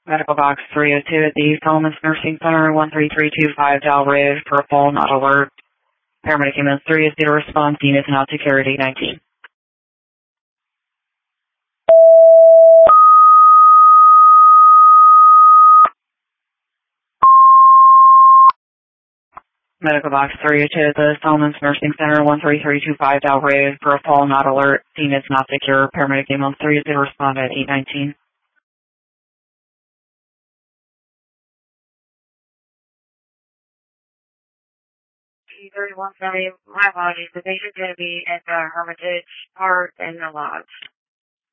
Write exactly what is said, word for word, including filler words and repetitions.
Medical box three oh two at the Solomons Nursing Center, one three three two five Dalridge, Purple, not alert. Paramedic ambulance three is due to respond, units now to carry eight nineteen. Medical box three oh two at the Solomons Nursing Center, one three three two five Dalridge, Purple, not alert. Units not secure. Paramedic ambulance three is due to respond at eight nineteen. thirty-one seventy, my apologies. The patient's going to be at the Hermitage Park in the lodge.